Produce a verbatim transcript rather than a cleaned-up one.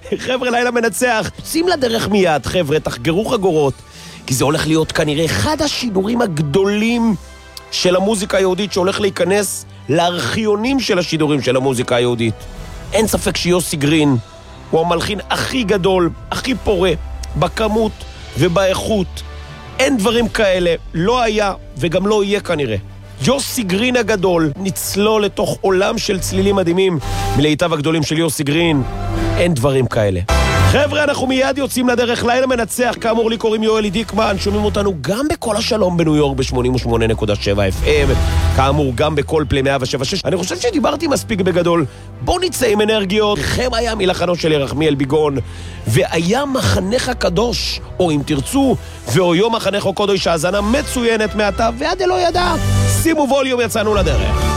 חבר'ה, לילה מנצח. שים לדרך מיד, חבר'ה, תחגרו חגורות. כי זה הולך להיות כנראה אחד השידורים הגדולים של המוזיקה היהודית שהולך להיכנס לארכיונים של השידורים של המוזיקה היהודית. אין ספק שיוסי גרין הוא המלחין הכי גדול, הכי פורה, בכמות ובאיכות. אין דברים כאלה, לא היה וגם לא יהיה כנראה. יוסי גרין הגדול, נצלול לתוך עולם של צלילים מדהימים מלהיטיו הגדולים של יוסי גרין. אין דברים כאלה. חבר'ה, אנחנו מיד יוצאים לדרך, לילה מנצח. כאמור, לי קוראים יואלי דיקמן, שומעים אותנו גם בכל השלום בניו יורק ב-שמונים ושמונה נקודה שבע אף אם, כאמור גם בכל פלי מאה שבע שש. אני חושב שדיברתי מספיק בגדול. בואו נצא עם אנרגיות. חם היה מלחנו של ירחמיאל ביגון, והיה מחנך הקדוש, או אם תרצו, ואויו מחנך הקודש, האזנה מצוינת מעתה ועד אלו ידע. שימו ווליום, יצאנו לדרך.